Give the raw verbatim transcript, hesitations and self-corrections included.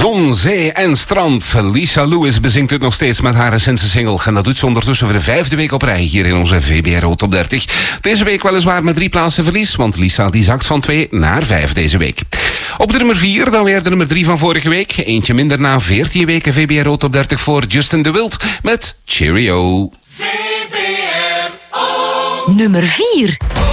Zon, zee en strand. Lisa Lewis bezingt het nog steeds met haar recente single. En dat doet ze ondertussen voor de vijfde week op rij hier in onze V B R O Top dertig. Deze week weliswaar met drie plaatsen verlies, want Lisa die zakt van twee naar vijf deze week. Op de nummer vier dan weer de nummer drie van vorige week. Eentje minder na veertien weken V B R O Top dertig voor Justin de Wild met Cheerio. V B R O nummer vier.